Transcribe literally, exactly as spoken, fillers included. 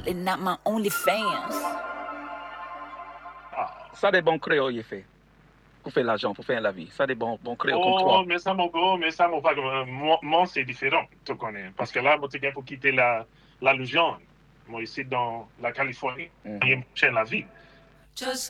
world and not my only fans. Ah. Ça des bons créoles, il fait. Pour faire l'argent, pour faire la vie. Ça des bons, bons créoles comme Oh, toi. mais ça, mon gars, mais ça, mon frère, euh, moi, moi, c'est différent, tu connais. Parce que là, moi, tu viens pour quitter la, la Louisiane. Moi, ici, dans la Californie, Mhm. il y a la vie. Just